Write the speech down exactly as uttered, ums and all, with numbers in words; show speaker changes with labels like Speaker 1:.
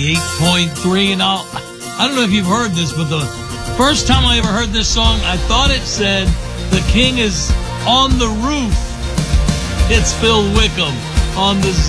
Speaker 1: ninety-eight point three. And I'll, I don't know if you've heard this, but the first time I ever heard this song, I thought it said, "The King is on the roof." It's Phil Wickham on the